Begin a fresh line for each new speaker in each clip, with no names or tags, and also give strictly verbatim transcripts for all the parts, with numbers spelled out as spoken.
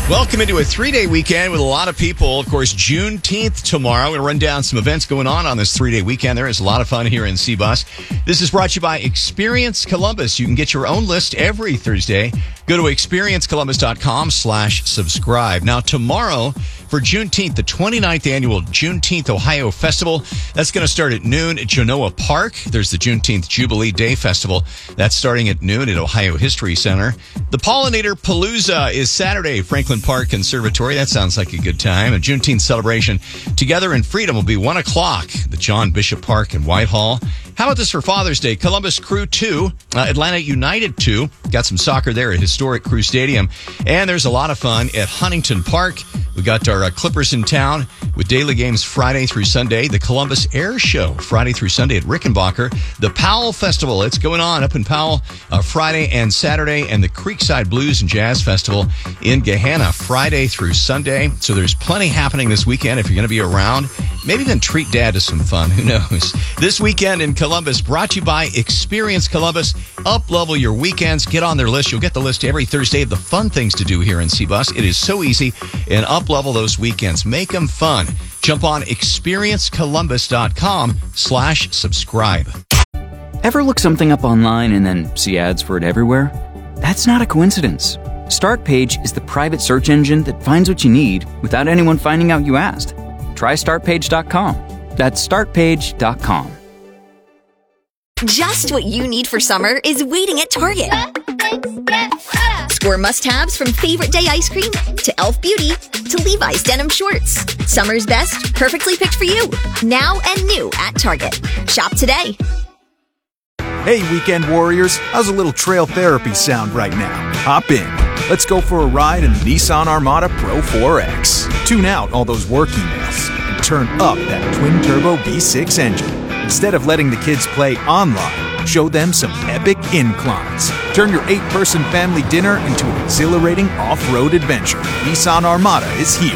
Welcome into a three-day weekend with a lot of people. Of course, Juneteenth tomorrow. We're going to run down some events going on on this three-day weekend. There is a lot of fun here in C-Bus. This is brought to you by Experience Columbus. You can get your own list every Thursday. Go to experiencecolumbus.com slash subscribe. Now, tomorrow for Juneteenth, the twenty-ninth annual Juneteenth Ohio Festival. That's going to start at noon at Genoa Park. There's the Juneteenth Jubilee Day Festival. That's starting at noon at Ohio History Center. The Pollinator Palooza is Saturday, Franklin Park Conservatory. That sounds like a good time. A Juneteenth celebration Together in Freedom will be one o'clock, the John Bishop Park in Whitehall. How about this for Father's Day? Columbus Crew two, uh, Atlanta United two. Got some soccer there at historic Crew Stadium. And there's a lot of fun at Huntington Park. We got our uh, Clippers in town with daily games Friday through Sunday. The Columbus Air Show Friday through Sunday at Rickenbacker. The Powell Festival, it's going on up in Powell uh, Friday and Saturday. And the Creekside Blues and Jazz Festival in Gahanna Friday through Sunday. So there's plenty happening this weekend if you're going to be around. Maybe then treat Dad to some fun. Who knows? This weekend in Columbus, brought to you by Experience Columbus. Up-level your weekends. Get on their list. You'll get the list every Thursday of the fun things to do here in C-Bus. It is so easy. And up-level those weekends. Make them fun. Jump on experiencecolumbus.com slash subscribe.
Ever look something up online and then see ads for it everywhere? That's not a coincidence. StartPage is the private search engine that finds what you need without anyone finding out you asked. Try start page dot com. That's start page dot com.
Just what you need for summer is waiting at Target. Score must-haves from Favorite Day ice cream to Elf Beauty to Levi's denim shorts. Summer's best, perfectly picked for you. Now and new at Target. Shop today.
Hey, weekend warriors. How's a little trail therapy sound right now? Hop in. Let's go for a ride in the Nissan Armada Pro four X. Tune out all those work emails and turn up that twin-turbo V six engine. Instead of letting the kids play online, show them some epic inclines. Turn your eight-person family dinner into an exhilarating off-road adventure. Nissan Armada is here.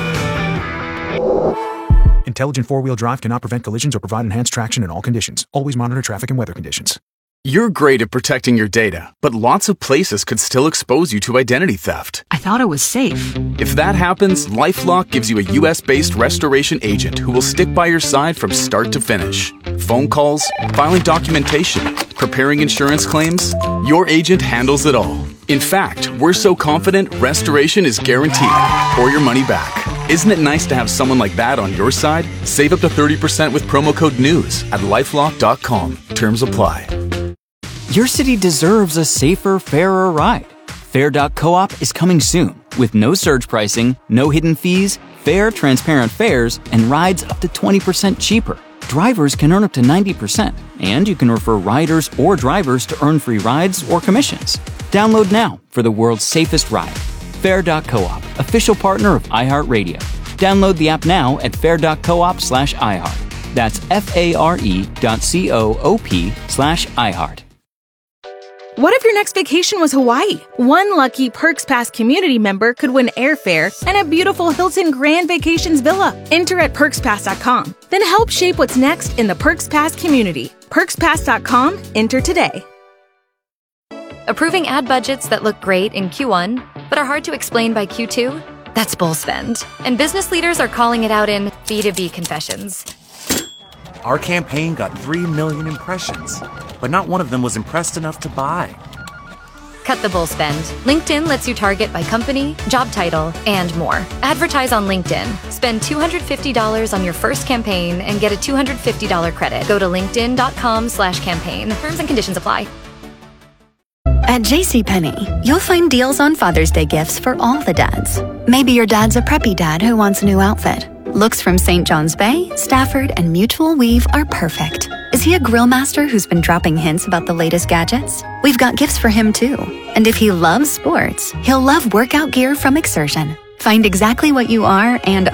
Intelligent four-wheel drive cannot prevent collisions or provide enhanced traction in all conditions. Always monitor traffic and weather conditions.
You're great at protecting your data, but lots of places could still expose you to identity theft.
I thought it was safe.
If that happens, LifeLock gives you a U S-based restoration agent who will stick by your side from start to finish. Phone calls, filing documentation, preparing insurance claims, your agent handles it all. In fact, we're so confident restoration is guaranteed or your money back. Isn't it nice to have someone like that on your side? Save up to thirty percent with promo code NEWS at lifelock dot com. Terms apply.
Your city deserves a safer, fairer ride. Fair dot coop is coming soon with no surge pricing, no hidden fees, fair, transparent fares, and rides up to twenty percent cheaper. Drivers can earn up to ninety percent, and you can refer riders or drivers to earn free rides or commissions. Download now for the world's safest ride. Fair dot coop, official partner of iHeartRadio. Download the app now at fair dot coop slash iHeart. That's F-A-R-E dot C-O-O-P slash iHeart.
What if your next vacation was Hawaii? One lucky Perks Pass community member could win airfare and a beautiful Hilton Grand Vacations villa. Enter at perks pass dot com. Then help shape what's next in the Perks Pass community. perks pass dot com. Enter today.
Approving ad budgets that look great in Q one, but are hard to explain by Q two? That's bull spend. And business leaders are calling it out in B two B confessions.
Our campaign got three million impressions, but not one of them was impressed enough to buy.
Cut the bull spend. LinkedIn lets you target by company, job title, and more. Advertise on LinkedIn. Spend two hundred fifty dollars on your first campaign and get a two hundred fifty dollars credit. Go to linkedin.com slash campaign. Terms and conditions apply.
At JCPenney, you'll find deals on Father's Day gifts for all the dads. Maybe your dad's a preppy dad who wants a new outfit. Looks from Saint John's Bay, Stafford, and Mutual Weave are perfect. Is he a grill master who's been dropping hints about the latest gadgets? We've got gifts for him too. And if he loves sports, he'll love workout gear from Exertion. Find exactly what you are and